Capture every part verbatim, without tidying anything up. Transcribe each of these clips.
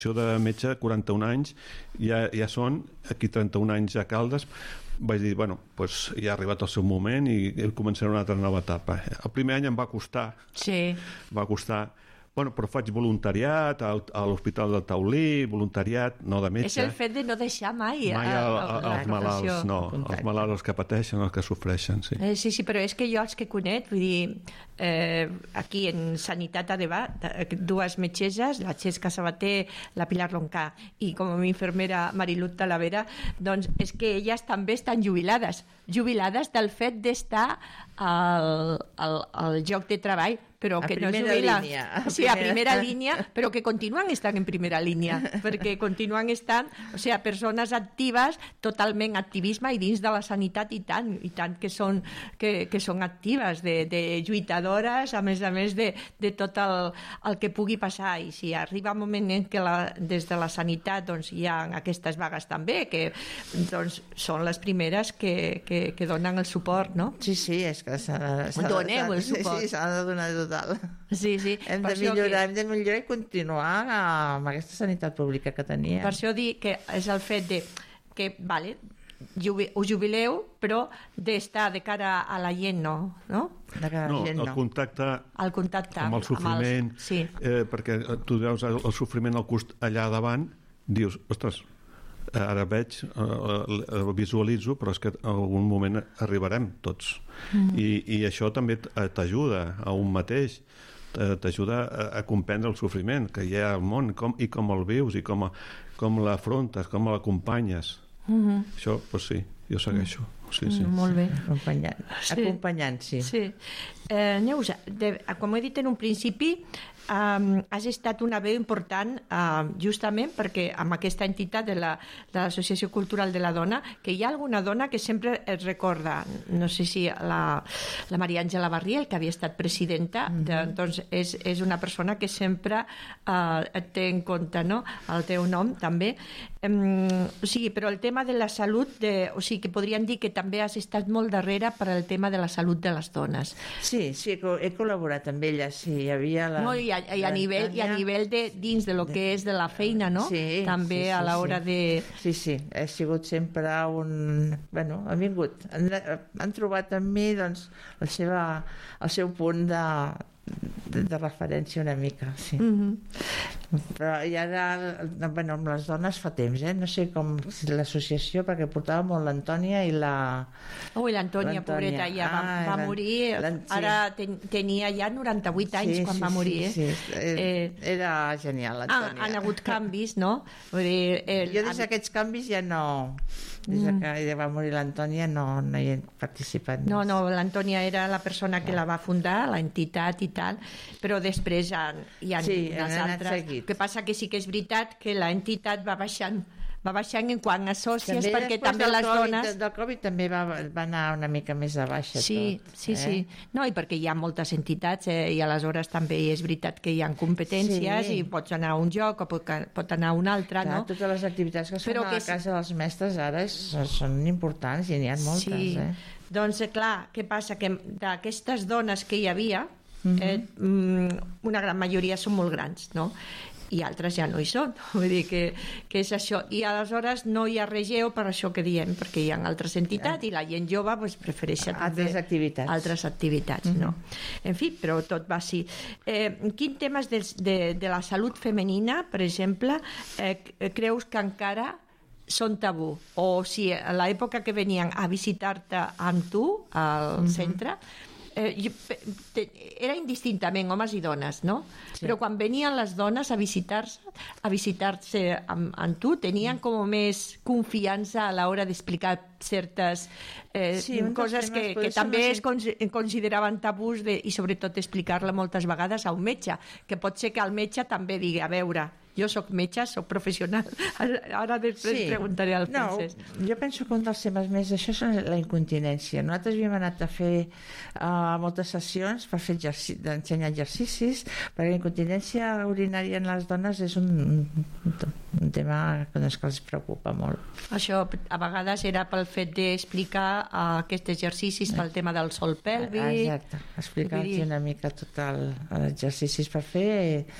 de metge, quaranta-un anys, ja, ja són aquí trenta-un anys a Caldes. Vaig dir, bueno, pues ja ha arribat el seu moment i, i començaré una altra nova etapa. El primer any em va costar, sí. va costar, bueno, però faig voluntariat al, a l'Hospital del Taulí, voluntariat, no de metge. És el fet de no deixar mai, mai a, el, a, a els malalts, no, els malalts els que pateixen, els que sofreixen, sí. Eh, sí, sí, però és que jo els que conec, vull dir, eh, aquí en Sanitat Adeba, dues metgesses, la Xesca Sabater, la Pilar Roncà i com a mi infermera Marilut Talavera, doncs és que elles també estan jubilades, jubilades del fet d'estar al, al, al lloc de treball, però a que no es jubilen, a sí, primera... a primera línia, però que continuen estant en primera línia, perquè continuen estant, o sigui, persones actives, totalment activisme, i dins de la sanitat i tant, i tant que són, que, que són actives, de, de lluitadores, a més a més de, de tot el, el que pugui passar, i si arriba un moment en què la, des de la sanitat doncs, hi ha aquestes vagues també, que doncs, són les primeres que, que, que donen el suport, no? Sí, sí, és que s'ha, s'ha, doneu el suport. Sí, sí, s'ha de donar tot. Sí, sí. Hem de millorar, que... hem de millorar i continuar amb aquesta sanitat pública que teníem. Per això dic que és el fet de que, vale, us jubileu, però d'estar de cara a la gent, no? No, de cara a la no gent, el no. contacte, el contacte amb el sofriment, amb els... sí. eh, perquè tu veus el, el sofriment al cost allà davant, dius, ostres, ara veig, eh, visualitzo, però és que en algun moment arribarem tots. Mm-hmm. I, i això també t'ajuda a un mateix, t'ajuda a, a comprendre el sofriment que hi ha al món, com, i com el vius, i com, com l'afrontes, com l'acompanyes. Mm-hmm. Això, doncs sí, jo segueixo. Sí, sí. Mm, molt bé. Acompanyant, sí. Acompanyant, sí. sí. Eh, Neus, de, com he dit en un principi, Um, has estat una veu important uh, justament perquè amb aquesta entitat de, la, de l'Associació Cultural de la Dona, que hi ha alguna dona que sempre es recorda, no sé si la, la Maria Àngela Barriel, que havia estat presidenta, mm-hmm. de, doncs és, és una persona que sempre uh, et té en compte, no? El teu nom també. Um, o sigui, però el tema de la salut, de, o sigui, que podríem dir que també has estat molt darrere per al tema de la salut de les dones. Sí, sí, he col·laborat amb ella, sí, hi havia la... No, i a, i a nivell, i a nivell de, dins de lo que és de la feina, no? Sí, també sí, sí, a l'hora sí. de... Sí, sí, he sigut sempre un... Bueno, han vingut, han, han trobat en mi, doncs, la seva, el seu punt de, de, de referència una mica, sí. Mm-hmm. Però i ara, bueno, amb les dones fa temps, eh? No sé com l'associació, perquè portava molt l'Antònia i la... Ui, l'Antònia, pobreta, ja va, ah, va morir, sí. Ara ten, tenia ja noranta-vuit anys sí, quan sí, va morir. Sí, sí. Eh? Eh, Era genial, l'Antònia. Ah, han hagut canvis, no? Vull dir, eh, jo des d'aquests canvis ja no... Des mm. que va morir l'Antònia no, no hi he participat. No, no, l'Antònia era la persona que la va fundar, l'entitat i tal, però després hi ha, hi ha sí, les altres. Seguit. El que passa que sí que és veritat que l'entitat va baixant va baixant en quant a sòcies, també perquè també les COVID, dones... Del Covid també va, va anar una mica més a baixa sí, tot. Sí, eh? sí. No, i perquè hi ha moltes entitats eh, i aleshores també és veritat que hi ha competències sí. I pots anar a un lloc o pot, pot anar a un altre, clar, no? Totes les activitats que es fan a la casa dels mestres ara és, són importants i n'hi ha moltes. Sí. Eh? Doncs clar, què passa? Que d'aquestes dones que hi havia, mm-hmm. eh, una gran majoria són molt grans, no? I altres ja no hi són, vull dir que, que és això, i aleshores no hi ha regeu per això que diem, perquè hi ha altres entitats i la gent jove pues, prefereix altres activitats, altres activitats mm-hmm. no? En fi, però tot va així. Eh, quin temes de, de, de la salut femenina, per exemple, eh, creus que encara són tabú? O si a l'època que venien a visitar-te amb tu al mm-hmm. centre Eh, jo, te, era indistintament homes i dones, no? Sí. Però quan venien les dones a visitar-se a visitar-se amb, amb tu, tenien com més confiança a l'hora d'explicar certes eh, sí, coses que, que també es consideraven tabús de, i sobretot explicar-la moltes vegades a un metge, que pot ser que el metge també digui, a veure, jo sóc metge, sóc professional, ara després sí. Preguntaré al Francesc. No, jo penso que un dels temes més d'això és la incontinència. Nosaltres havíem anat a fer uh, moltes sessions per fer exercici, d'ensenyar exercicis, perquè la incontinència urinària en les dones és un, un, un tema que, doncs, que els preocupa molt. Això a vegades era pel fet d'explicar uh, aquests exercicis pel tema del sol pèlvic. Exacte, explicar-los una mica tots els exercicis per fer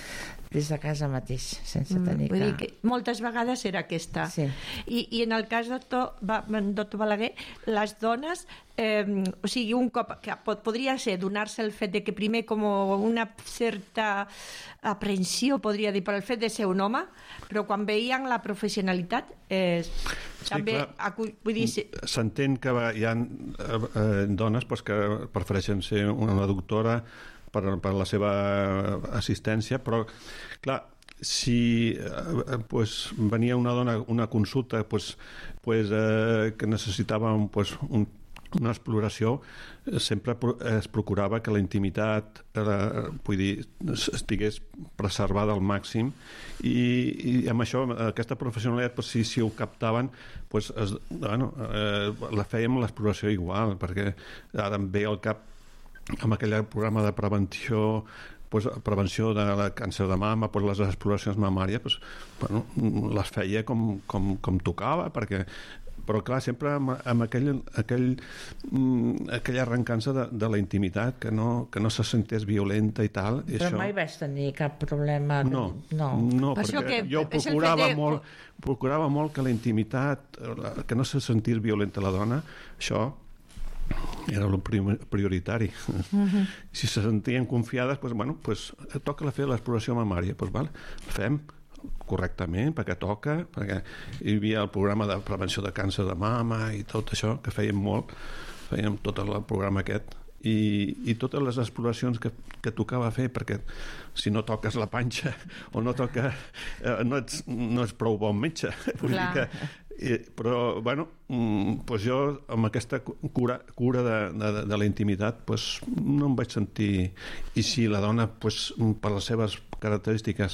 des de casa mateix, sense Mm, tenir vull que... dir que moltes vegades era aquesta. Sí. I, I en el cas doctor, Va- doctor Balaguer, les dones, eh, o sigui, un cop que pot, podria ser donar-se el fet de que primer com una certa aprensió, podria dir, per el fet de ser un home, però quan veien la professionalitat eh, Sí, també clar. acu- vull dir, sí, S'entén que va- hi ha eh, eh, dones pues, que prefereixen ser una doctora per, per la seva assistència, però, clar, si eh, pues, venia una dona una consulta pues, pues, eh, que necessitava un, pues, un, una exploració, eh, sempre pro- es procurava que la intimitat eh, vull dir, estigués preservada al màxim i, i amb això, aquesta professionalitat pues, si, si ho captaven pues, es, bueno, eh, la fèiem l'exploració igual, perquè ara em ve al cap amb aquell programa de prevenció pues, prevenció de la càncer de mama, pues, les exploracions mamàries pues, bueno, les feia com, com, com tocava, perquè però clar, sempre amb, amb aquell, aquell, mm, aquella arrencança de, de la intimitat, que no, que no se sentés violenta i tal. I Però això... mai vaig tenir cap problema. No, no. no Per perquè això que jo és el procurava fet de- molt, procurava molt que la intimitat, la- que no se sentís violenta la dona, això era el prioritari. Uh-huh. Si se sentien confiades, pues, bueno, pues, toca la fer l'exploració mamària, pues, val, fem correctament, perquè toca, perquè hi havia el programa de prevenció de càncer de mama i tot això, que fèiem molt, fèiem tot el programa aquest, i, i totes les exploracions que, que tocava fer, perquè si no toques la panxa o no toca eh, no, ets, no ets prou bon metge. Vull dir que, i, però, bueno, mm, pues jo amb aquesta cura, cura de, de, de la intimitat pues, no em vaig sentir, i si la dona pues, per les seves característiques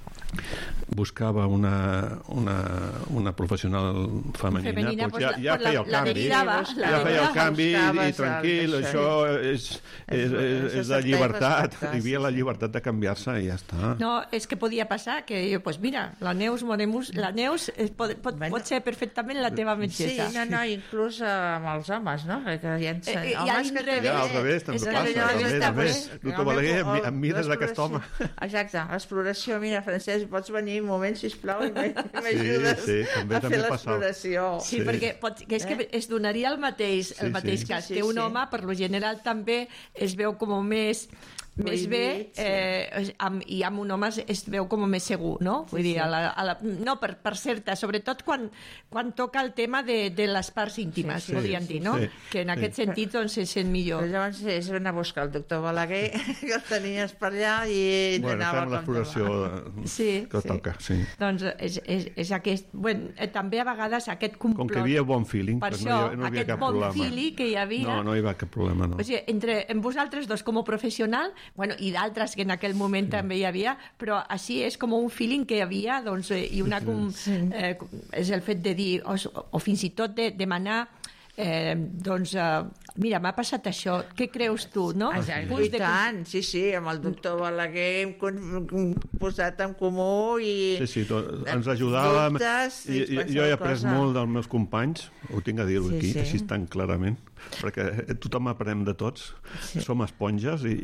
buscava una, una, una professional femenina, Femenina, pues pues ja, la- ja pues la- feia el la canvi derivava, ja la feia el canvi i, buscaves i tranquil, el- això és, és, és, és de acceptar i llibertat, respectar, hi havia la sí, sí. llibertat de canviar-se i ja està. no, és que podia passar que jo, pues mira, la Neus Moremus, la Neus es pot, pot, Bueno. pot ser perfectament la teva Sí, metgessa. no, no, inclús eh, amb els homes, no? Que hi ha Eh, eh, i a homes que l'inrevés. tenen- Ja, al revés, també És que passa, allò també, està, també. pues, Doctor Balaguer, em, em mires aquest home. Exacte, l'exploració, mira, Francesc, pots venir un moment, sisplau, i m'ajudes sí, també- a també fer passava. l'exploració. Sí, Sí. perquè pot, que és que es donaria el mateix, el Sí, mateix sí. cas Sí, que un sí. home, per lo general també es veu com més més bé, Prohibit, sí. eh, amb, i amb un home es, es veu com més segur, no? Vull Sí, dir, sí. a la, a la, no, per, per certa, sobretot quan, quan toca el tema de, de les parts íntimes, Sí, sí, podríem sí, dir, no? sí. Que en Sí. aquest sentit doncs, se sent millor. Però llavors és anar a buscar el doctor Balaguer, que el tenies per allà, i Bueno, t'anava fem com l'exploració te va. Sí, que sí. toca, sí. Doncs és, és, és aquest... Bueno, eh, també a vegades aquest complot... Com que hi havia bon feeling, Per pues això, no hi, havia- no hi havia aquest cap bon problema. feeling que hi havia... No, no hi va cap problema, no. O sigui, entre en vosaltres dos com a professional, bueno, i d'altres que en aquell moment sí. també hi havia, però així és com un feeling que hi havia, doncs, eh, i una com, eh, és el fet de dir, o, o fins i tot de demanar eh, doncs, eh, mira, m'ha passat això, què creus tu, no? Ah, ja, Punts I de- tant, sí, sí, amb el doctor Balaguer hem con- posat en comú i... Sí, sí, tot, ens ajudàvem. Dubtes, I, i, jo he après cosa. molt dels meus companys, ho tinc a dir-ho Sí, aquí, sí. així tan clarament, perquè tothom aprèn de tots, Sí. som esponges i,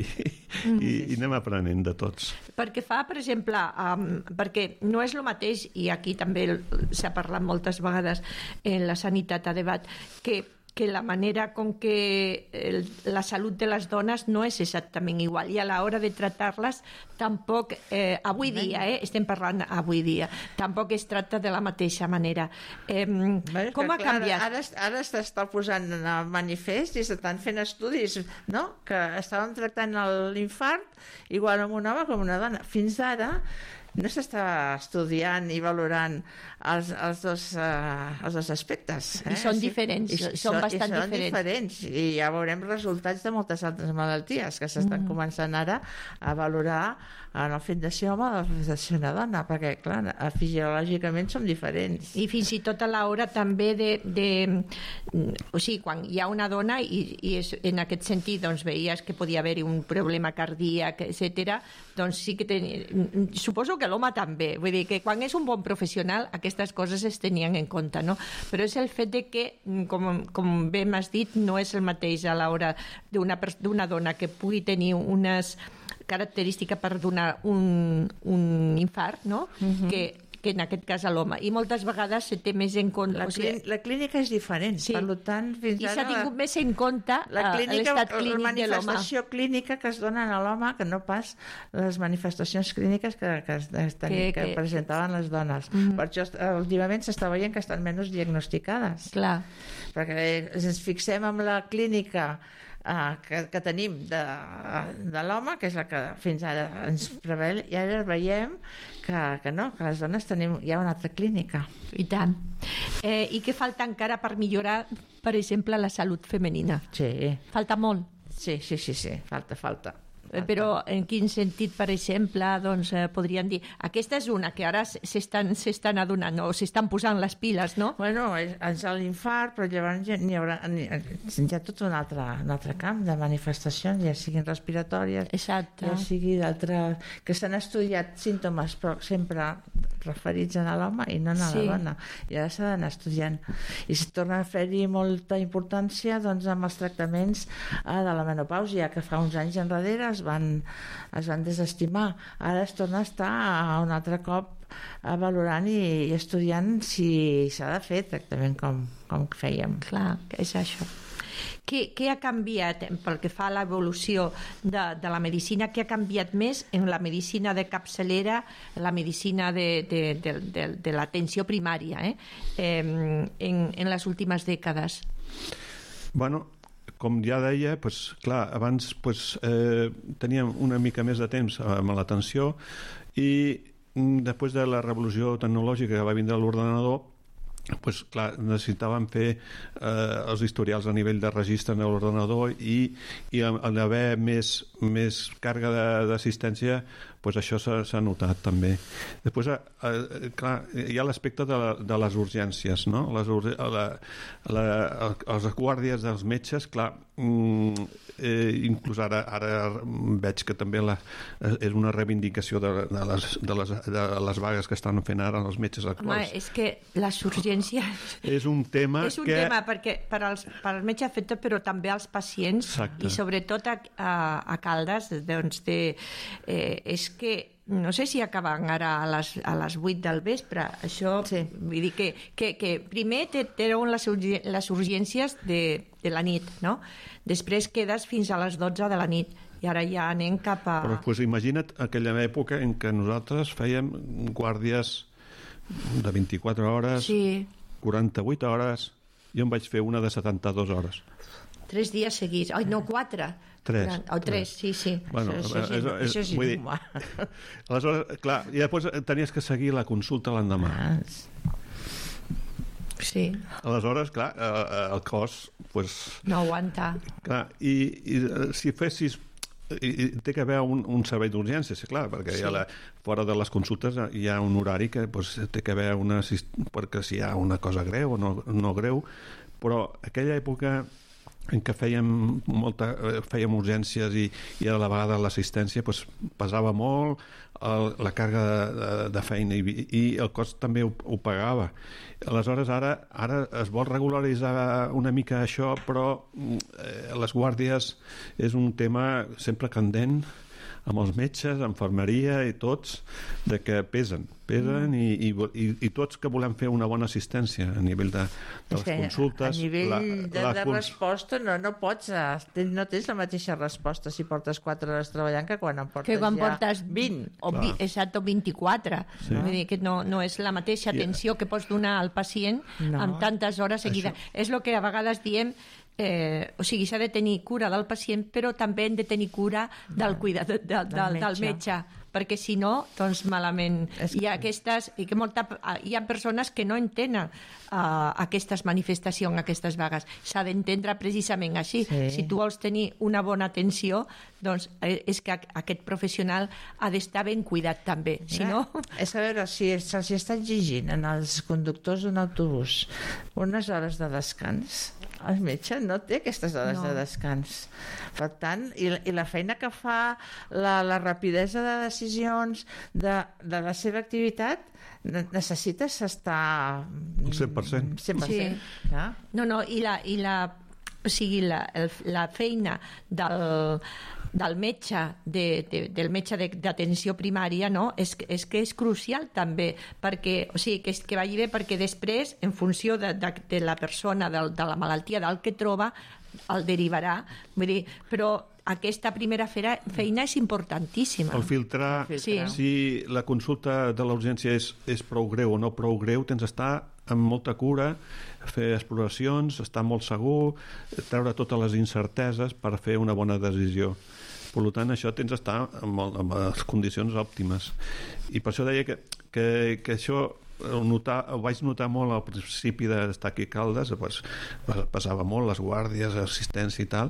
i, i anem aprenent de tots. Perquè fa, per exemple, um, perquè no és el mateix, i aquí també el- s'ha parlat moltes vegades en la sanitat a debat, que que la manera com que el, la salut de les dones no és exactament igual i a l'hora de tractar-les tampoc, eh, avui dia, eh, estem parlant avui dia, tampoc es tracta de la mateixa manera. Eh, Bé, com que, ha clar, canviat? Ara, ara s'està posant en el manifest i s'estan fent estudis, no?, que estaven tractant l'infart igual amb un home com una dona. Fins ara no s'està estudiant i valorant els, els, dos, uh, els dos aspectes. Eh? I són diferents, I, són bastant i són diferents. diferents. I ja veurem resultats de moltes altres malalties que s'estan mm. començant ara a valorar en el fet de ser home o el fet de ser una dona, perquè, clar, fisiològicament som diferents. I fins i tot a l'hora també de, de... O sigui, quan hi ha una dona i, i és, en aquest sentit doncs, veies que podia haver-hi un problema cardíac, etcètera, doncs sí que ten... suposo que l'home també. Vull dir que quan és un bon professional aquestes coses es tenien en compte, no? Però és el fet de que, com, com bé m'has dit, no és el mateix a l'hora d'una d'una dona que pugui tenir unes característica per donar un, un infart, no? Uh-huh. que que en aquest cas a l'home. I moltes vegades se té més en compte... La, o sigui, la clínica és diferent, sí. Per tant, fins I ara... I s'ha tingut la, més en compte l'estat clínic de l'home. La manifestació clínica que es dona a l'home, que no pas les manifestacions clíniques que, que, que, que, que presentaven les dones. Mm-hmm. Per això, últimament s'està veient que estan menys diagnosticades. Clar. Perquè ens fixem en la clínica Uh, que, que tenim de, de l'home, que és la que fins ara ens prevé, i ara veiem que, que no, que les dones tenim ja una altra clínica. I tant. Eh, I què falta encara per millorar, per exemple, la salut femenina? Sí. Falta molt? Sí, sí, sí, sí. falta, falta. Però en quin sentit, per exemple, doncs, eh, podríem dir... Aquesta és una que ara s'estan s'estan adonant o s'estan posant les piles, no? Bueno, és l'infart, però llavors n'hi haurà, hi ha tot un altre, un altre camp de manifestacions, ja siguin respiratòries, exacte. Ja sigui d'altres... que s'han estudiat símptomes, però sempre referits a l'home i no a sí. la dona. I ara s'ha d'anar estudiant. I si torna a fer-hi molta importància doncs, amb els tractaments eh, de la menopàusia, que fa uns anys enrere es van, es van desestimar. Ara es torna a estar un altre cop valorant i, i estudiant si s'ha de fer tractament com, com fèiem. Clar, és això. Què, què ha canviat pel que fa a l'evolució de, de la medicina? Què ha canviat més en la medicina de capçalera, la medicina de, de, de, de, de l'atenció primària, eh? Eh, en, en les últimes dècades? Bueno, com ja deia, pues, clar, abans pues, eh, teníem una mica més de temps amb l'atenció i després de la revolució tecnològica que va vindre a l'ordenador, pues, clar, necessitàvem fer eh, els historials a nivell de registre en l'ordenador i, i al haver més, més càrrega d'assistència, pues això s'ha notat també. Després, eh, clar, hi ha l'aspecte de, la, de les urgències, no? Les, la, la, els guàrdies dels metges, clar, mm, eh, inclús ara, ara veig que també la, és una reivindicació de, de, les, de, les, de les vagues que estan fent ara els metges actuals. Home, és que les urgències... És un tema és un que... tema perquè per als, per als metges afecta, però també als pacients. Exacte. I sobretot a, a, a Caldes, doncs, de, eh, és que no sé si acaben ara a les, a les vuit del vespre, això sí. Vull dir que, que, que primer tenen les, les urgències de, de la nit, no? Després quedes fins a les dotze de la nit i ara ja anem cap a... Però pues, imagina't aquella època en què nosaltres fèiem guàrdies de vint-i-quatre hores, sí. quaranta-vuit hores, jo em vaig fer una de setanta-dues hores. Tres dies seguits, ai no, quatre. Tres. O tres, sí, sí. Bueno, això, això, és, és, això és vull dir, aleshores, clar, i després tenies que seguir la consulta l'endemà. Sí. Aleshores, clar, el cos... Pues, no aguanta. Clar, i, i si fessis... I, i té que haver un, un servei d'urgències, clar, perquè sí. hi ha la, fora de les consultes hi ha un horari que pues, té que haver una... perquè si hi ha una cosa greu o no, no greu, però aquella època en què fèiem, molta, fèiem urgències i, i a la vegada l'assistència pues, pesava molt el, la càrrega de, de feina i, i el cos també ho, ho pagava. Aleshores ara, ara es vol regularitzar una mica això, però eh, les guàrdies és un tema sempre candent amb els metges, infermeria i tots, de que pesen, pesen mm. i, i, i tots que volem fer una bona assistència a nivell de, de les consultes. A nivell la, de, la de cons... resposta no, no pots, no tens la mateixa resposta si portes quatre hores treballant que quan en portes que quan ja portes vint. O vi, exacte, o vint-i-quatre. Sí. Vull dir que no, no és la mateixa atenció que pots donar al pacient no. amb tantes hores seguides. Això... És el que a vegades diem Eh, o sigui, s'ha de tenir cura del pacient, però també hem de tenir cura del cuidador, de, de, del, del, metge. del metge, perquè si no, doncs malament. És... Hi ha aquestes, i que molta, hi ha persones que no entenen uh, aquestes manifestacions, aquestes vagues. S'ha d'entendre precisament així. Sí. Si tu vols tenir una bona atenció, doncs és que aquest professional ha d'estar ben cuidat també. Si no... És a veure, si se'ls està exigint en els conductors d'un autobús unes hores de descans, el metge no té aquestes hores no. de descans. Per tant, i, i la feina que fa, la, la rapidesa de decisions de, de la seva activitat, necessites estar... El cent per cent. cent per cent. Sí. Ja? No, no, i la, i la, o sigui, la, el, la feina del, del metge, de, de, del metge d'atenció primària, no? és, és que és crucial també, perquè, o sigui, que, que vagi bé, perquè després, en funció de, de, de la persona, de, de la malaltia, del que troba, el derivarà. Vull dir, però aquesta primera feina, feina és importantíssima. El filtrar, sí. Si la consulta de la urgència és, és prou greu o no prou greu, tens d'estar amb molta cura, fer exploracions, estar molt segur, treure totes les incerteses per fer una bona decisió. Per tant, això tens d'estar amb, amb les condicions òptimes. I per això deia que, que, que això ho, notar, ho vaig notar molt al principi d'estar aquí a Caldes, pues, passava molt les guàrdies, assistència i tal,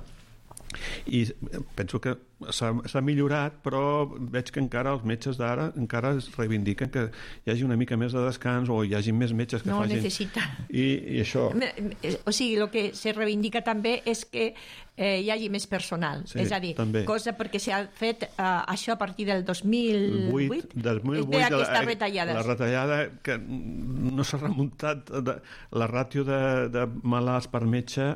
i penso que s'ha millorat, però veig que encara els metges d'ara encara es reivindiquen que hi hagi una mica més de descans o hi hagi més metges que no facin... necessita. I, i això... O sigui, el que se reivindica també és que eh, hi hagi més personal. Sí, és a dir, també. Cosa perquè s'ha fet eh, això a partir del dos mil vuit. dos mil vuit, és aquesta retallada. La retallada que no s'ha remuntat, de, la ràtio de, de malalts per metge,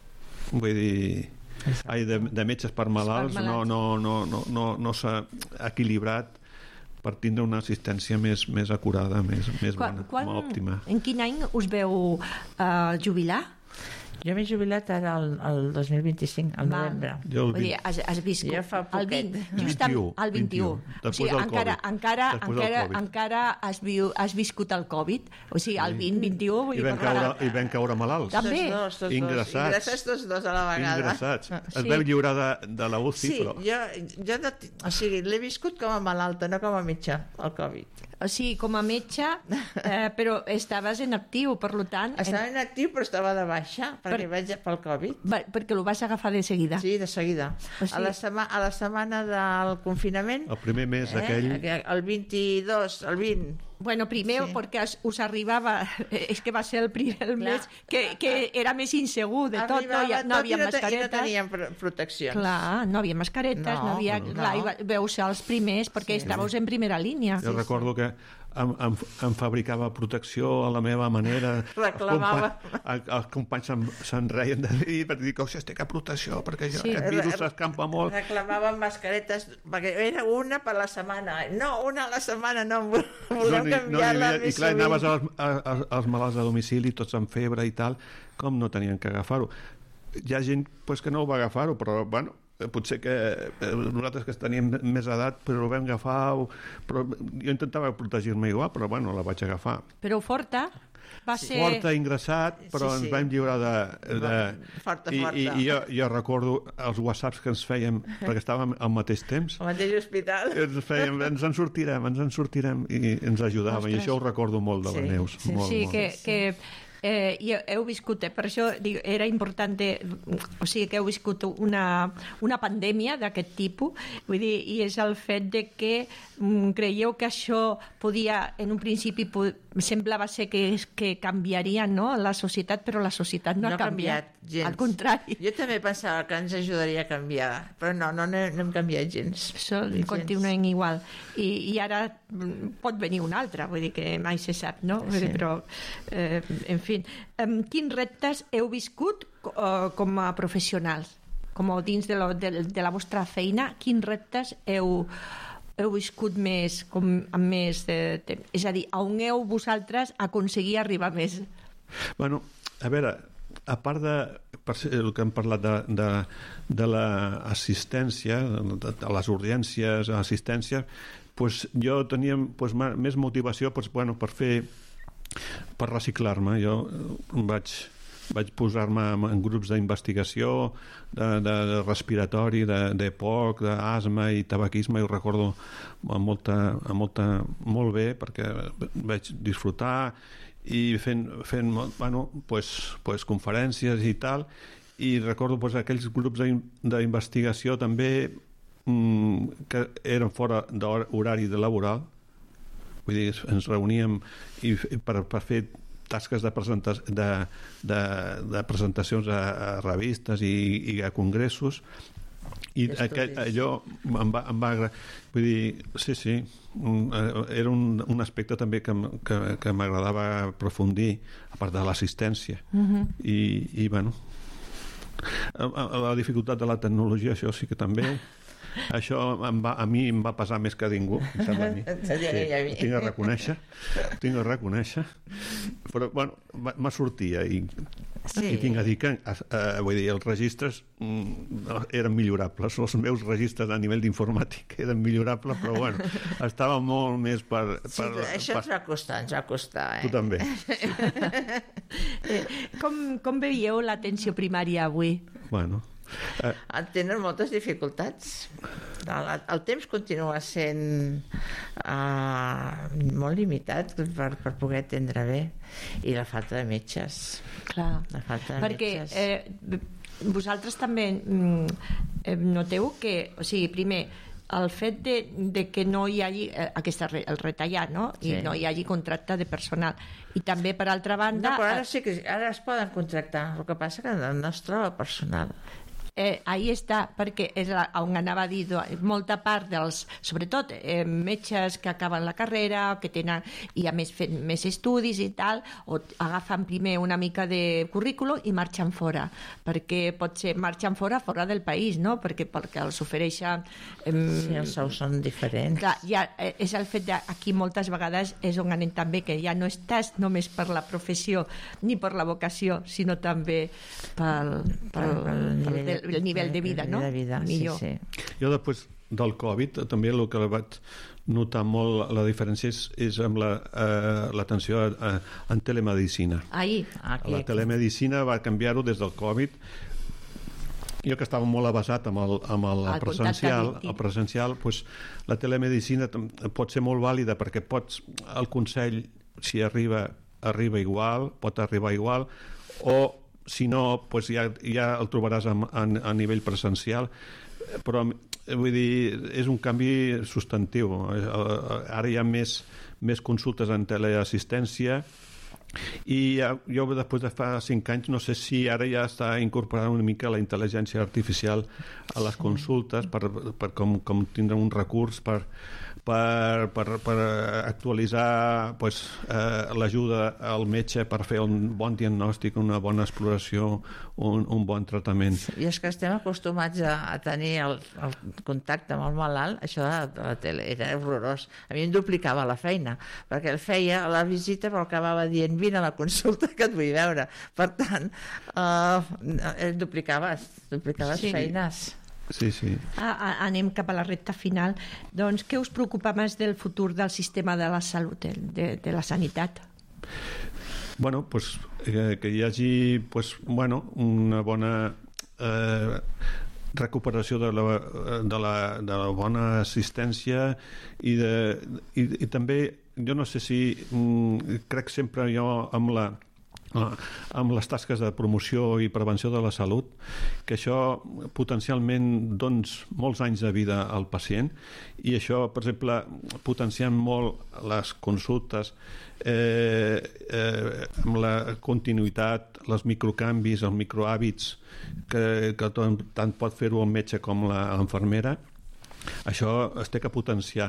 vull dir... Ai, de, de metges per malalts, per malalts. no, no, no, no, no s'ha equilibrat per tindre una assistència més, més acurada, més, més quan, bona, quan, òptima. En quin any us veu uh, jubilar? Jo m'he jubilat ara el, el dos mil vint-i-cinc, al novembre. Jo el Vull dir, has, has viscut ja fa el vint, just vint-i-u, al vint-i-u. vint-i-u. O sigui, encara, encara, encara, COVID. encara has, viu, has viscut el Covid. O sigui, el vint, vint-i-u... Vull I dir, vam caure, i vam caure malalts. També. Tots dos, tots Ingressats. dos. Ingressats tots dos a la vegada. Ingressats. Sí. Es veu lliurar de, de la U C I, Sí, però... jo, jo no, o sigui, l'he viscut com a malalta, no com a metge, el Covid. O sigui, com a metge, eh, però estaves en actiu, per tant... Estava en actiu, però estava de baixa, perquè Per- vaig pel Covid. Va, perquè lo vas agafar de seguida. Sí, de seguida. O sigui- A la, sema, a la setmana del confinament, El primer mes aquell... eh, el vint-i-dos, el vint, Bueno, primer, Sí. perquè us, us arribava... És que va ser el primer el Clar. mes que, que era més insegur de tot, no, hi, ha- no tot havia i no, te- i no mascaretes. teníem pro- proteccions. Clar, no havia mascaretes, no, No, havia... no. Clar, i va- veu ser els primers, perquè Sí. estàveu en primera línia. Jo recordo que em, em, em fabricava protecció a la meva manera. Reclamava. Els companys, els companys se'n, se'n reien de dir per dir que si estic a protecció, perquè jo, Sí. aquest virus s'escampa molt. Reclamàvem mascaretes, perquè era una per la setmana. No, una a la setmana, no, volem ni- canviar-la ni- I més clar, sovint. anaves als, als, als malalts a domicili, tots amb febre i tal, com no tenien que agafar-ho. Hi ha gent pues, que no ho va agafar-ho, però bueno, eh, potser que eh, nosaltres que teníem més edat però ho vam agafar o, però jo intentava protegir-me igual, però bueno, la vaig agafar. Però forta va ser... Forta, ingressat, però Sí, sí. ens vam lliurar de... de... Forta, I, forta. I, i jo, jo recordo els whatsapps que ens fèiem, perquè estàvem al mateix temps, Al mateix hospital. ens fèiem, ens en sortirem, ens en sortirem, i ens ajudava, i Ostres. això ho recordo molt de la Sí, Neus. sí, molt, Sí, molt. que, que eh, i heu viscut, eh, per això dic, era important, o sigui, que heu viscut una, una pandèmia d'aquest tipus, vull dir, i és el fet de que mm, creieu que això podia, en un principi, po- semblava ser que, que canviaria, no?, la societat, però la societat no, No ha canviat. gens. Al contrari. Jo també pensava que ens ajudaria a canviar, però no, no, no, no hem canviat gens. Això Gens. continuen igual. I, I ara mm, pot venir un altre, vull dir que mai se sap, no? Vull dir, Sí. Però, eh, en fi, um, quins reptes heu viscut uh, com a professionals? Com a dins de, lo, de, de la vostra feina, quins reptes heu, heu viscut més, com, amb més de temps? És a dir, on heu vosaltres aconseguir arribar més? Bueno, a veure, a part de per ser el que hem parlat de, de, de l'assistència, de, de les urgències, assistència, pues jo tenia pues, ma- més motivació pues, bueno, per fer per reciclar-me. Jo eh, vaig, vaig posar-me en- en grups d'investigació de, de, de respiratori, de, de P O C, d'asma i tabaquisme, i ho recordo amb molta, amb molta, molt bé, perquè vaig disfrutar i fent, fent bueno, pues, pues, conferències i tal, i recordo pues, aquells grups d'in- d'investigació també mm, que eren fora d'horari de laboral. Vull dir, ens reuníem i, i per, per fer tasques de, presenta de, de, de presentacions a, a revistes i, i a congressos, i I aquell, estudis. allò em va, em va agradar. Vull dir, sí, sí, un, eh, era un, un aspecte també que, m- que, que m'agradava aprofundir, a part de l'assistència. Mhm. I, i bueno, a- a- la dificultat de la tecnologia, això sí que també, Això em va, a mi em va pesar més que a ningú, em sembla a mi. Sí, tinc a reconèixer, tinc a reconèixer. Però, bueno, me sortia i, sí. i tinc a dir que eh, vull dir, els registres mm, eren millorables. Els meus registres a nivell d'informàtic eren millorables, però, bueno, estava molt més per... per sí, això per... ens va costar, ens va costar, eh? Tu també. eh, com, com veieu l'atenció primària avui? Bueno... Eh. Tenen moltes dificultats. El, el temps continua sent uh, molt limitat per, per poder atendre bé, i la falta de metges. Clar, la falta de perquè metges. Eh, vosaltres també mm, noteu que, o sigui, primer, el fet de, de que no hi hagi eh, aquesta, el retallat, no? I sí. no hi hagi contracte de personal. I també, per altra banda... No, però ara sí que ara es poden contractar, el que passa que no es troba personal. Eh, ahí està, perquè és la, on anava a dir, molta part dels, sobretot eh, metges que acaben la carrera, que tenen, i a més fent més estudis i tal, o agafen primer una mica de currículum i marxen fora, perquè potser marxen fora, fora del país, no? Perquè, perquè els ofereixen... Eh, sí, els sous són diferents. Clar, ja, eh, és el fet d'aquí moltes vegades és on anem també, que ja no estàs només per la professió ni per la vocació, sinó també pel, pel, pel, pel, pel el nivell de vida, no? De vida, millor. Sí, sí. Jo després del Covid també el que vaig notar molt la diferència és, és amb l'atenció la, uh, en telemedicina. Ahí. Aquí, la aquí. telemedicina va canviar-ho des del Covid. Jo que estava molt avasat amb el, amb el, el presencial, el presencial pues, la telemedicina pot ser molt vàlida perquè pots, el consell, si arriba, arriba igual, pot arribar igual, o si no, pues ja, ja el trobaràs a, a, a nivell presencial, però vull dir, és un canvi substantiu. Ara hi ha més, més consultes en teleassistència, i jo després de fa cinc anys no sé si ara ja està incorporant una mica la intel·ligència artificial a les consultes per, per com, com tindre un recurs per, per, per, per actualitzar pues, eh, l'ajuda al metge per fer un bon diagnòstic, una bona exploració, un, un bon tractament. I és que estem acostumats a, a tenir el, el contacte amb el malalt, això de, de la tele era horrorós. A mi em duplicava la feina, perquè el feia a la visita però acabava dient vine a la consulta que et vull veure. Per tant, eh, duplicaves, duplicaves sí. feines. Sí, sí. Ah, anem cap a la recta final. Doncs què us preocupa més del futur del sistema de la salut, de, de la sanitat? Bueno, pues, eh, que hi hagi pues, bueno, una bona eh, recuperació de la, de, la, de la bona assistència i, de, i, i també, jo no sé si mm, crec sempre jo amb la amb les tasques de promoció i prevenció de la salut, que això potencialment dons molts anys de vida al pacient, i això, per exemple, potenciant molt les consultes eh, eh, amb la continuïtat, els microcanvis, els microhàbits que, que tant, tant pot fer-ho el metge com l'enfermera. Això es té que potenciar.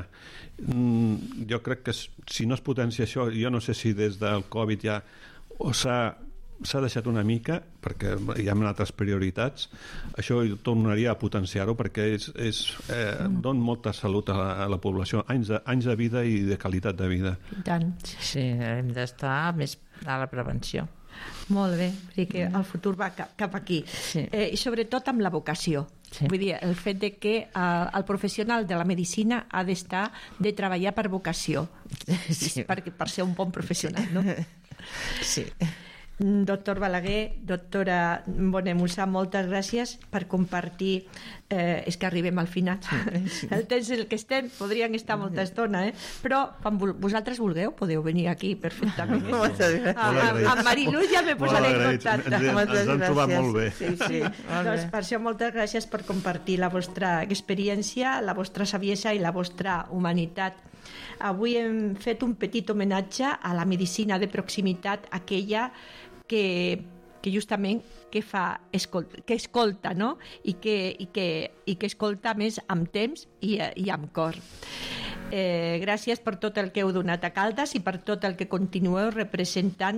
Mm, jo crec que si no es potencia això, jo no sé si des del Covid ja o s'ha s'ha deixat una mica perquè hi ha altres prioritats, això tornaria a potenciar-ho perquè és, és, eh, dona molta salut a la, a la població, anys de, anys de vida i de qualitat de vida. I tant. Sí, hem d'estar més a la prevenció. Molt bé, perquè el futur va cap, cap aquí. Sí. Eh, I sobretot amb la vocació. Sí. Vull dir, el fet de que eh, el professional de la medicina ha d'estar, de treballar per vocació, sí. per, per ser un bon professional, no? Sí. Doctor Balaguer, doctora Bonemussà, moltes gràcies per compartir. Eh, és que arribem al final. Sí. El temps en el que estem podrien estar molta estona, eh? Però quan vosaltres vulgueu podeu venir aquí perfectament. Moltes gràcies. Amb Mariluz ja me posaré en contacte. Ens, ens, ens han trobat molt bé. Sí, sí. Doncs per això moltes gràcies per compartir la vostra experiència, la vostra saviesa i la vostra humanitat. Avui hem fet un petit homenatge a la medicina de proximitat, aquella que, que justament que fa escolta, que escolta, no? I que, i que, i que escolta més amb temps i, i amb cor. Eh, gràcies per tot el que heu donat a Caldes i per tot el que continueu representant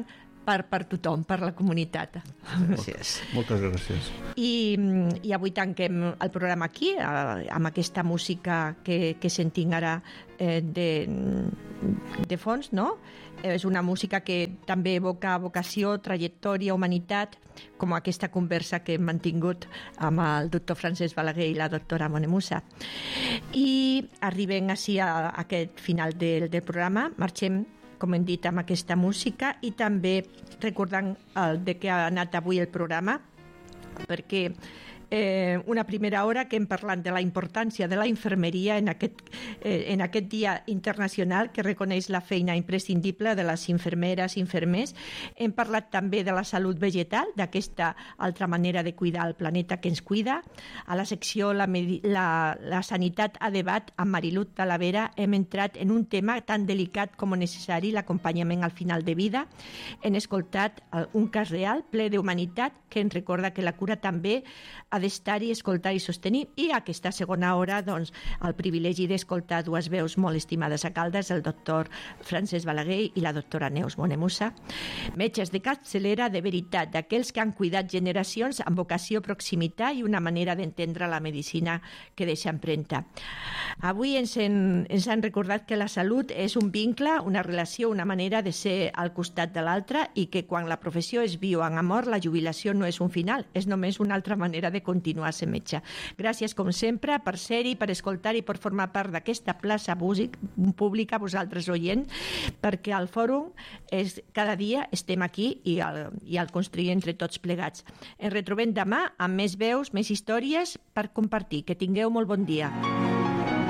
per, per tothom, per la comunitat. Gràcies. Moltes gràcies. I, i avui tanquem el programa aquí, eh, amb aquesta música que, que sentim ara eh, de, de fons, no? És una música que també evoca vocació, trajectòria, humanitat, com aquesta conversa que hem mantingut amb el doctor Francesc Balaguer i la doctora Monemusa. I arribem així a aquest final del, del programa. Marxem, com hem dit, amb aquesta música i també recordant el de què ha anat avui el programa, perquè eh, una primera hora que hem parlat de la importància de la infermeria en aquest, eh, en aquest dia internacional que reconeix la feina imprescindible de les infermeres i infermers. Hem parlat també de la salut vegetal, d'aquesta altra manera de cuidar el planeta que ens cuida. A la secció La, la, la sanitat a debat amb Marilut Talavera hem entrat en un tema tan delicat com necessari, l'acompanyament al final de vida. Hem escoltat un cas real ple d'humanitat que ens recorda que la cura també ha d'estar-hi, escoltar i sostenir. I aquesta segona hora, doncs, el privilegi d'escoltar dues veus molt estimades a Caldes, el doctor Francesc Balaguer i la doctora Neus Monemusa, metges de capçalera de veritat, d'aquells que han cuidat generacions amb vocació, proximitat i una manera d'entendre la medicina que deixa empremta. Avui ens, en, ens han recordat que la salut és un vincle, una relació, una manera de ser al costat de l'altre i que quan la professió és viu en amor, la jubilació no és un final, és només una altra manera de continuar a ser metge. Gràcies, com sempre, per ser-hi, per escoltar i per formar part d'aquesta plaça pública, vosaltres oient, perquè al fòrum és, cada dia estem aquí i el, i el construïm entre tots plegats. Ens retrobem demà amb més veus, més històries per compartir. Que tingueu molt bon dia.